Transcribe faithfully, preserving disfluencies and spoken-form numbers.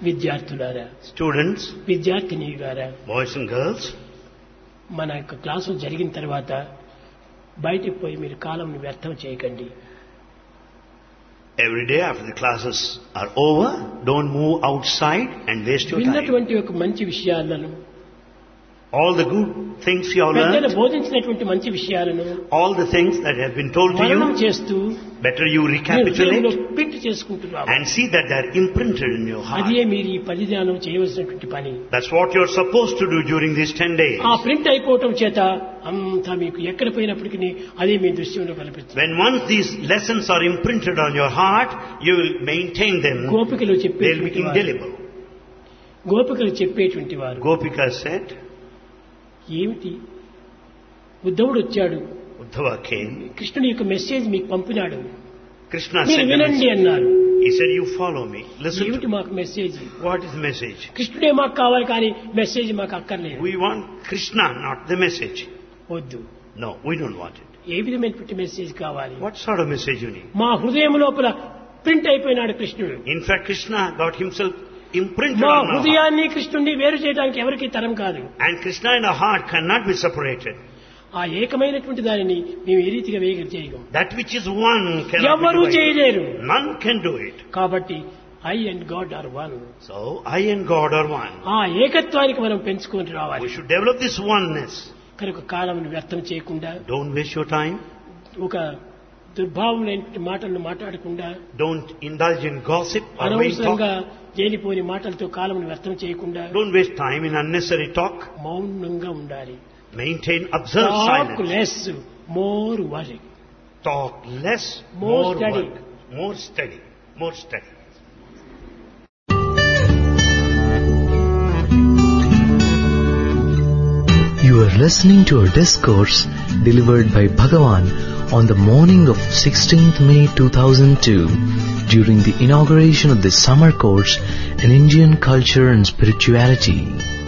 విద్యార్థులారా, Students, విద్యార్థినీయులారా, boys and girls, మన యొక్క క్లాసులు జరిగిన తర్వాత బయటికి పోయి మీరు కాలంను వ్యర్థం చేయకండి. every day after the classes are over, don't move outside and waste your time. విన్నటువంటి ఒక మంచి విషయాలను, All the good things you have పెద్దలు learned, బోధించినటువంటి మంచి విషయాలను all the things that have been told to మననం you, చేస్తూ better you మీరు recapitulate హృదయంలో ప్రింట్ చేసుకుంటున్నారు. and see that they are imprinted in your heart. అదే మీరు ఈ పది దినాలు చేయవలసినటువంటి పని. That's what you're supposed to do during these ten days. ఆ ప్రింట్ అయిపోవటం చేత అంతా మీకు ఎక్కడ పోయినప్పటికీ అదే మీ దృశ్యంలో కనిపిస్తుంది. When once these lessons are imprinted on your heart, you will maintain them. గోపికలు They'll be చెప్పేటువంటి వారు, indelible. గోపికలు చెప్పేటువంటి వారు Gopika said, ఏమిటి, ఉద్ధవుడు వచ్చాడు, Uddhava came, కృష్ణుని యొక్క మెసేజ్ మీకు పంపినాడు, Krishna మీరు said, వినండి అన్నారు. he said, you follow me, listen ఏమిటి to me. మాకు message? What is the message? కృష్ణుడే మాకు కావాలి కానీ మెసేజ్ మాకు అక్కర్లేదు. We want Krishna, not the message. వద్దు. No, we don't want it. ఏ విధమైనటువంటి మెసేజ్ కావాలి? What sort of message you need? మా హృదయం లోపల ప్రింట్ అయిపోయినాడు కృష్ణుడు. In fact, Krishna got himself imprinted మా on our heart. హృదయాన్ని కృష్ణుడిని వేరు చేయడానికి ఎవరికి తరం కాదు. And Krishna and our heart cannot be separated. ఆ ఏకమైనటువంటి దానిని మేము ఏ రీతిగా వేగ చేయగం? That which is one cannot ఎవరు be divided. చేయలేరు. None can do it. కాబట్టి I and God are one. So, I and God are one. ఆ ఏకత్వానికి మనం పెంచుకొని రావాలి. We should develop this oneness. కనుక కాలంను వ్యర్థం చేయకుండా, Don't waste your time. ఒక దుర్భావమైనటువంటి మాటలను మాట్లాడకుండా, Don't indulge in gossip or vain అనవసరంగా talk. జేలిపోని మాటలతో కాలంను వ్యర్థం చేయకుండా Don't waste time in unnecessary talk. మౌనంగా ఉండాలి. Maintain, observe talk silence. Less, more worry. Talk less, More more study. work. More study. More study. You are listening to a discourse delivered by Bhagavan on the morning of sixteenth May two thousand two during the inauguration of the summer course in Indian Culture and Spirituality.